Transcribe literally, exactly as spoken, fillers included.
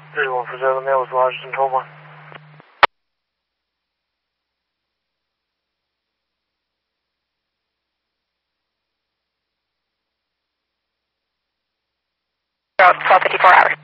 thirty-one for seven, that was lodged in Toma. twelve fifty-four hours.